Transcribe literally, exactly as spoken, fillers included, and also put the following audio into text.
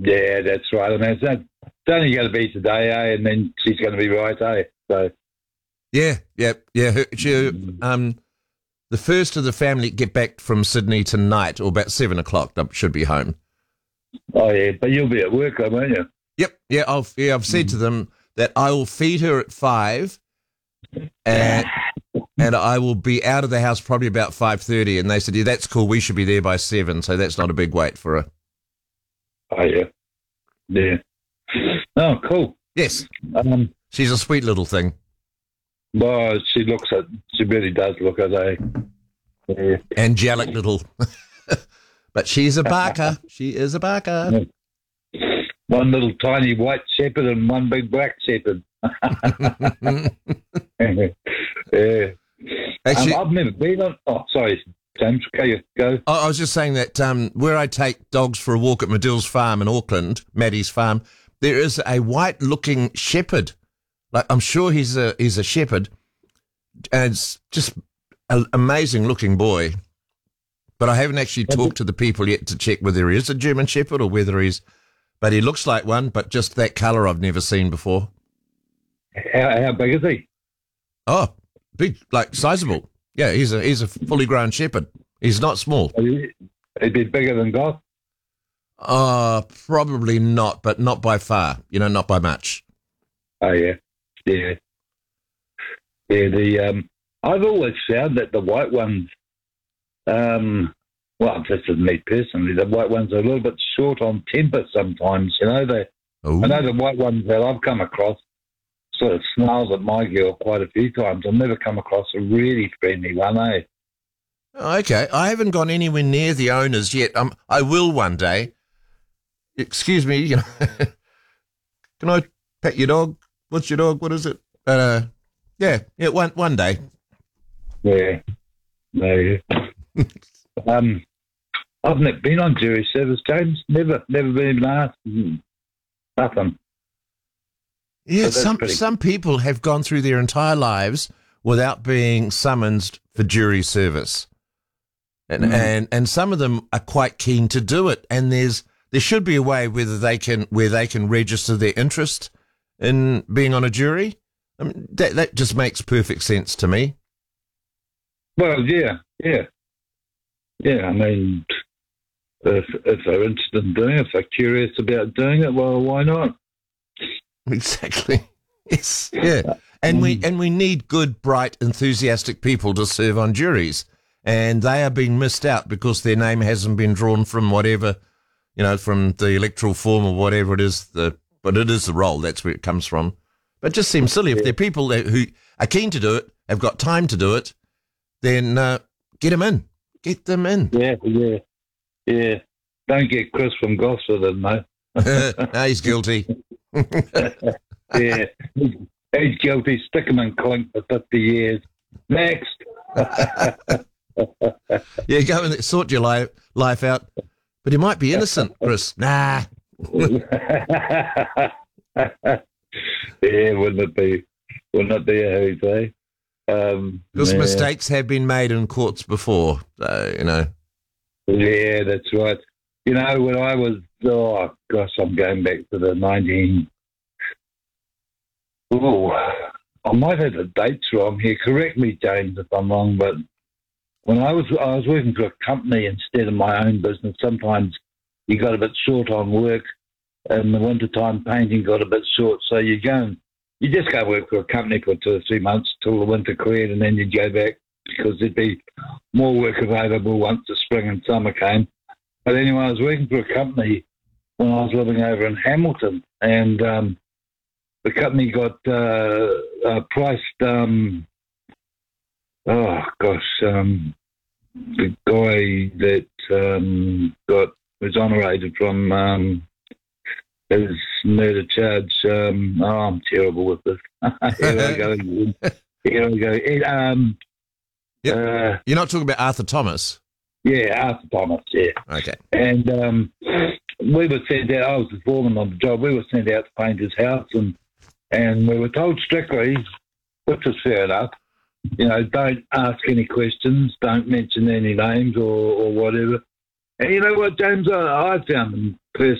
Yeah, that's right. I mean, it's, not, it's only going to be today, eh? And then she's going to be right, eh? So. Yeah, yeah, yeah. Her, she, um, the first of the family get back from Sydney tonight, or about seven o'clock. They should be home. Oh yeah, but you'll be at work, won't you? Yep, yeah. I'll, yeah, I've said to them that I will feed her at five, and and I will be out of the house probably about five thirty. And they said, yeah, that's cool. We should be there by seven, so that's not a big wait for her. Oh yeah, yeah. Oh, cool. Yes, um, she's a sweet little thing. Well, she looks at, she really does look at a yeah. angelic little, but she's a barker. She is a barker. One little tiny white shepherd and one big black shepherd. Yeah. Actually, um, I've never been on. Oh, sorry, James. Okay, go. I was just saying that um, where I take dogs for a walk at Medill's farm in Auckland, Maddie's farm, there is a white-looking shepherd. Like, I'm sure he's a he's a shepherd, and it's just an amazing-looking boy. But I haven't actually talked to the people yet to check whether he is a German shepherd or whether he's. But he looks like one, but just that colour I've never seen before. How, how big is he? Oh, big, like sizable. Yeah, he's a he's a fully grown shepherd. He's not small. He'd be bigger than Goth? Uh, probably not, but not by far. You know, not by much. Oh, yeah. Yeah. Yeah, the, um, I've always found that the white ones, um, well, this is me personally, the white ones are a little bit short on temper sometimes, you know. They, I know the white ones that I've come across sort of snarls at my girl quite a few times. I've never come across a really friendly one, eh? Okay, I haven't gone anywhere near the owners yet. Um, I will one day. Excuse me, you know, can I pet your dog? What's your dog? What is it? Uh, yeah, yeah, one one day. Yeah, no, yeah. um, I've never been on jury service, James. Never, never been even asked. Nothing. Yeah, so some pretty... some people have gone through their entire lives without being summoned for jury service, and mm. and and some of them are quite keen to do it. And there's there should be a way whether they can where they can register their interest in being on a jury. I mean, that that just makes perfect sense to me. Well, yeah, yeah, yeah. I mean, if if they're interested in doing it, if they're curious about doing it, well, why not? Exactly. Yes. Yeah. And we and we need good, bright, enthusiastic people to serve on juries, and they are being missed out because their name hasn't been drawn from whatever, you know, from the electoral form or whatever it is. The but it is the role. That's where it comes from. But it just seems silly. If there are people that, who are keen to do it, have got time to do it, then uh, get them in. Get them in. Yeah, yeah, yeah. Don't get Chris from Gosford in, mate. No, he's guilty. Yeah, he's guilty. Stick him in clink for fifty years. Next. Yeah, go and sort your life, life out. But he might be innocent, Chris. Nah. Yeah, wouldn't it be? Wouldn't it be a hoot, eh? Um, because yeah. mistakes have been made in courts before, so, you know. Yeah, that's right. You know, when I was, oh, gosh, I'm going back to the nineteen... Oh, I might have the dates wrong here. Correct me, James, if I'm wrong, but when I was I was working for a company instead of my own business, sometimes you got a bit short on work. In the wintertime, painting got a bit short, so you go and you just go work for a company for two or three months till the winter cleared, and then you'd go back because there'd be more work available once the spring and summer came. But anyway, I was working for a company when I was living over in Hamilton, and um, the company got uh, uh, priced, um, oh gosh, um, the guy that um, got exonerated from um, his murder charge. Um, oh, I'm terrible with this. Here I go. Here I go. It, um, yep. uh, You're not talking about Arthur Thomas? Yeah, Arthur Thomas, yeah. Okay. And um, we were sent out, I was the foreman on the job, we were sent out to paint his house, and, and we were told strictly, which was fair enough, you know, don't ask any questions, don't mention any names or, or whatever. And you know what, James, I, I found them